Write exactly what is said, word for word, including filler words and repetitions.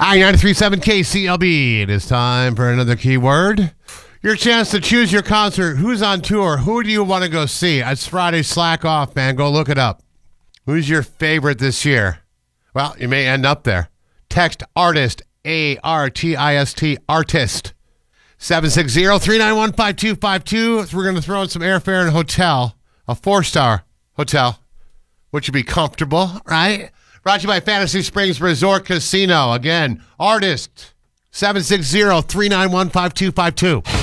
I ninety-three point seven K C L B. It is time for another keyword. Your chance to choose your concert. Who's on tour? Who do you want to go see? It's Friday. Slack off, man. Go look it up. Who's your favorite this year? Well, you may end up there. Text artist, A R T I S T, artist. seven six zero, three nine one, five two five two. We're going to throw in some airfare and hotel. A four-star hotel, which would be comfortable, right? Brought to you by Fantasy Springs Resort Casino. Again, artist, seven six zero, three nine one, five two five two.